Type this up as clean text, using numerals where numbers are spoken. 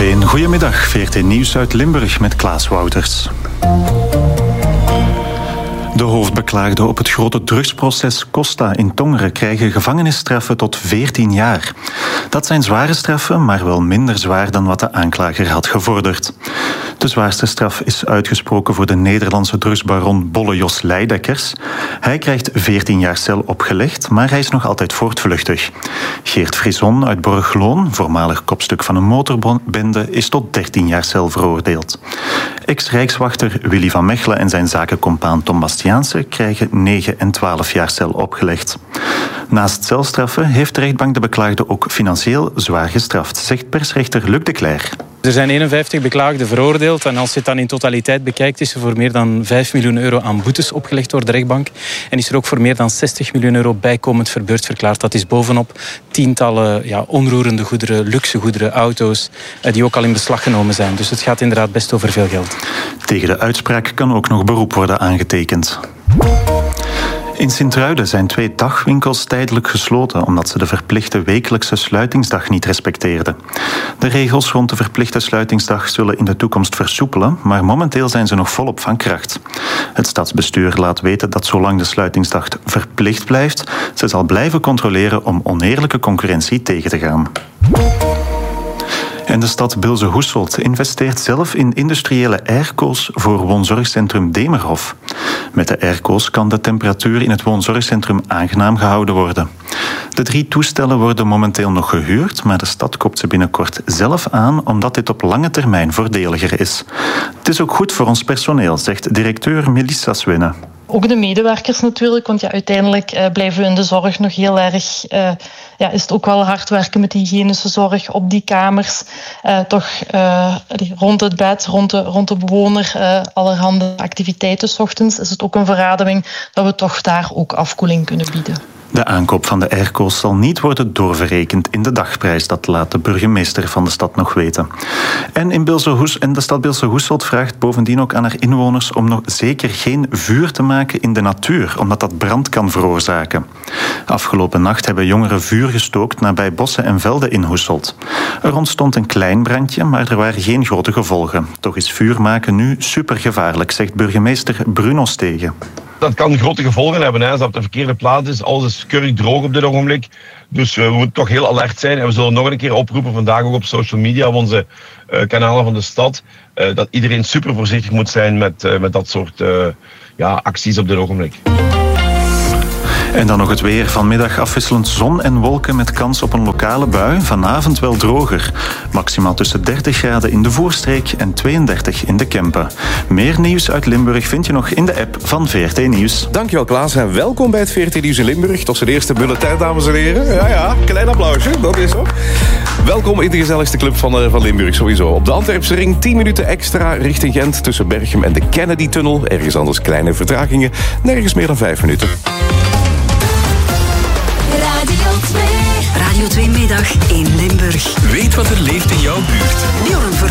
een goedemiddag. VRT Nieuws uit Limburg met Klaas Wouters. De hoofdbeklaagden op het grote drugsproces Costa in Tongeren krijgen gevangenisstraffen tot 14 jaar. Dat zijn zware straffen, maar wel minder zwaar dan wat de aanklager had gevorderd. De zwaarste straf is uitgesproken voor de Nederlandse drugsbaron Bolle Jos Leidekkers. Hij krijgt 14 jaar cel opgelegd, maar hij is nog altijd voortvluchtig. Geert Frison uit Borgloon, voormalig kopstuk van een motorbende, is tot 13 jaar cel veroordeeld. Ex-rijkswachter Willy van Mechelen en zijn zakencompaan Tom Bastiaanse krijgen 9 en 12 jaar cel opgelegd. Naast celstraffen heeft de rechtbank de beklaagde ook financieel zwaar gestraft, zegt persrechter Luc de Cler. Er zijn 51 beklaagden veroordeeld en als je het dan in totaliteit bekijkt is er voor meer dan 5 miljoen euro aan boetes opgelegd door de rechtbank en is er ook voor meer dan 60 miljoen euro bijkomend verbeurd verklaard. Dat is bovenop tientallen onroerende goederen, luxe goederen, auto's die ook al in beslag genomen zijn. Dus het gaat inderdaad best over veel geld. Tegen de uitspraak kan ook nog beroep worden aangetekend. In Sint-Truiden zijn 2 dagwinkels tijdelijk gesloten omdat ze de verplichte wekelijkse sluitingsdag niet respecteerden. De regels rond de verplichte sluitingsdag zullen in de toekomst versoepelen, maar momenteel zijn ze nog volop van kracht. Het stadsbestuur laat weten dat zolang de sluitingsdag verplicht blijft, ze zal blijven controleren om oneerlijke concurrentie tegen te gaan. En de stad Bilze-Hoeselt investeert zelf in industriële airco's voor woonzorgcentrum Demerhof. Met de airco's kan de temperatuur in het woonzorgcentrum aangenaam gehouden worden. De 3 toestellen worden momenteel nog gehuurd, maar de stad koopt ze binnenkort zelf aan, omdat dit op lange termijn voordeliger is. Het is ook goed voor ons personeel, zegt directeur Melissa Swenne. Ook de medewerkers natuurlijk, want uiteindelijk blijven we in de zorg nog heel erg... is het ook wel hard werken met de hygiënische zorg op die kamers. Rond het bed, rond de bewoner, allerhande activiteiten 's ochtends. Is het ook een verademing dat we toch daar ook afkoeling kunnen bieden. De aankoop van de airco's zal niet worden doorverrekend in de dagprijs. Dat laat de burgemeester van de stad nog weten. En de stad Bilze-Hoeselt vraagt bovendien ook aan haar inwoners om nog zeker geen vuur te maken in de natuur, omdat dat brand kan veroorzaken. Afgelopen nacht hebben jongeren vuur gestookt nabij bossen en velden in Hoeselt. Er ontstond een klein brandje, maar er waren geen grote gevolgen. Toch is vuur maken nu supergevaarlijk, zegt burgemeester Bruno Stegen. Dat kan grote gevolgen hebben. Als dat op de verkeerde plaats is. Alles is keurig droog op dit ogenblik. Dus we moeten toch heel alert zijn. En we zullen nog een keer oproepen, vandaag ook op social media, op onze kanalen van de stad, dat iedereen super voorzichtig moet zijn met dat soort acties op dit ogenblik. En dan nog het weer. Vanmiddag afwisselend zon en wolken met kans op een lokale bui. Vanavond wel droger. Maximaal tussen 30 graden in de Voorstreek en 32 in de Kempen. Meer nieuws uit Limburg vind je nog in de app van VRT Nieuws. Dankjewel Klaas en welkom bij het VRT Nieuws in Limburg. Tot zijn eerste bulletin, dames en heren. Ja, klein applausje, dat is zo. Welkom in de gezelligste club van Limburg sowieso. Op de Antwerpse ring 10 minuten extra richting Gent tussen Berchem en de Kennedy-tunnel. Ergens anders kleine vertragingen. Nergens meer dan 5 minuten. Radio 2 Middag in Limburg. Weet wat er leeft in jouw buurt. Bjorn